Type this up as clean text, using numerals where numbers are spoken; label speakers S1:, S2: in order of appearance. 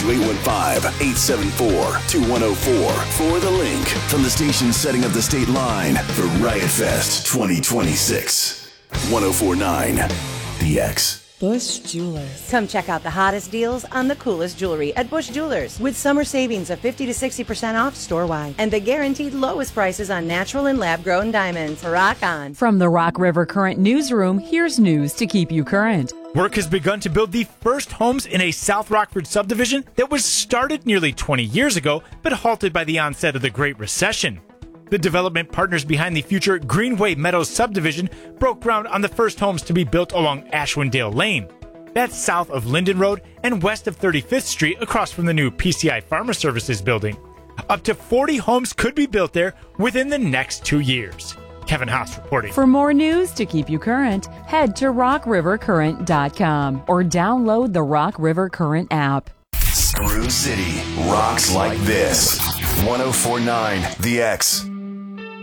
S1: to 815-874-2104 for the link from the station setting up the state line for Riot Fest 2026. 1049 The X.
S2: Bush Jewelers.
S3: Come check out the hottest deals on the coolest jewelry at Bush Jewelers with summer savings of 50 to 60% off store-wide and the guaranteed lowest prices on natural and lab-grown diamonds. Rock on.
S4: From the Rock River Current Newsroom, here's news to keep you current.
S5: Work has begun to build the first homes in a South Rockford subdivision that was started nearly 20 years ago but halted by the onset of the Great Recession. The development partners behind the future Greenway Meadows subdivision broke ground on the first homes to be built along Ashwindale Lane. That's south of Linden Road and west of 35th Street across from the new PCI Pharma Services building. Up to 40 homes could be built there within the next 2 years. Kevin Haas reporting.
S4: For more news to keep you current, head to rockrivercurrent.com or download the Rock River Current app.
S1: Screw City rocks like this. 1049 The X.